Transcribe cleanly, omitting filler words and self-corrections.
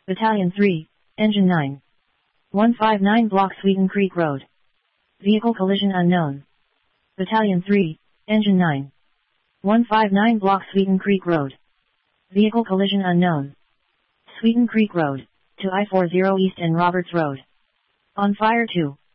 Battalion 3, Engine 9. 159 Block Sweeten Creek Road. Vehicle collision unknown. Battalion 3, Engine 9. 159 Block Sweeten Creek Road. Vehicle collision unknown. Sweeten Creek Road, to I-40 East and Roberts Road. On fire 2.